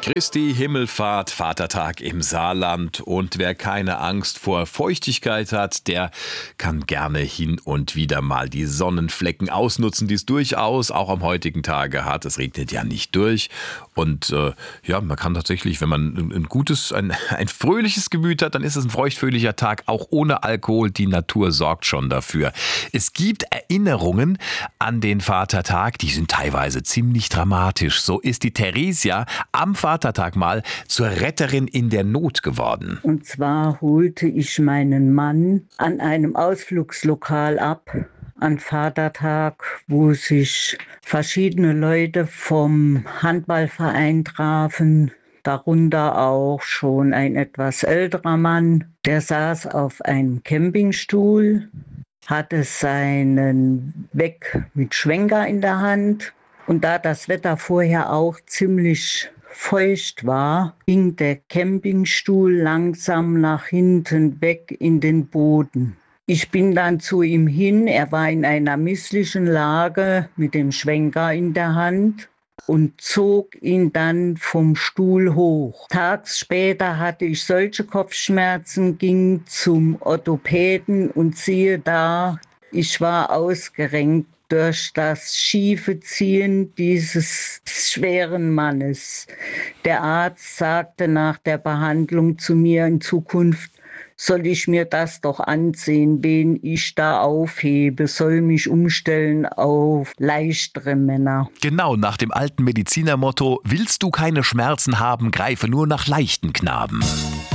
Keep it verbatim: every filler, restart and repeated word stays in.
Christi Himmelfahrt, Vatertag im Saarland, und wer keine Angst vor Feuchtigkeit hat, der kann gerne hin und wieder mal die Sonnenflecken ausnutzen, die es durchaus auch am heutigen Tage hat. Es regnet ja nicht durch und äh, ja, man kann tatsächlich, wenn man ein, ein gutes, ein, ein fröhliches Gemüt hat, dann ist es ein feuchtfröhlicher Tag, auch ohne Alkohol. Die Natur sorgt schon dafür. Es gibt Erinnerungen an den Vatertag, die sind teilweise ziemlich dramatisch. So ist die Theresia am Vatertag mal zur Retterin in der Not geworden. Und zwar holte ich meinen Mann an einem Ausflugslokal ab, an Vatertag, wo sich verschiedene Leute vom Handballverein trafen, darunter auch schon ein etwas älterer Mann. Der saß auf einem Campingstuhl, hatte seinen Weg mit Schwenker in der Hand. Und da das Wetter vorher auch ziemlich feucht war, ging der Campingstuhl langsam nach hinten weg in den Boden. Ich bin dann zu ihm hin, er war in einer misslichen Lage mit dem Schwenker in der Hand und zog ihn dann vom Stuhl hoch. Tags später hatte ich solche Kopfschmerzen, ging zum Orthopäden und siehe da, ich war ausgerenkt durch das schiefe Ziehen dieses schweren Mannes. Der Arzt sagte nach der Behandlung zu mir, in Zukunft soll ich mir das doch ansehen, wen ich da aufhebe, soll mich umstellen auf leichtere Männer. Genau, nach dem alten Medizinermotto: Willst du keine Schmerzen haben, greife nur nach leichten Knaben.